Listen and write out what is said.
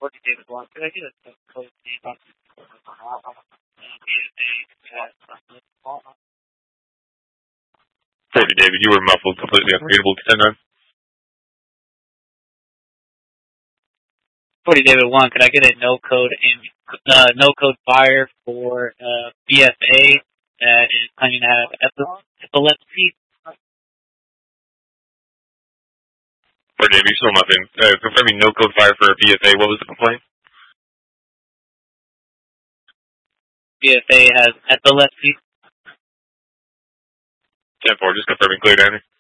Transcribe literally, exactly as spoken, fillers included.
Forty David Long. Could I get a code name? Forty David, you were muffled, completely unreadable. ten nine. Forty David One. Could I get a no code and uh, no code fire for uh, B F A that is claiming to have epilepsy? Forty David, you still nothing. Uh, confirming no code fire for B F A. What was the complaint? B F A has epilepsy. ten four, just confirming clear, Danny.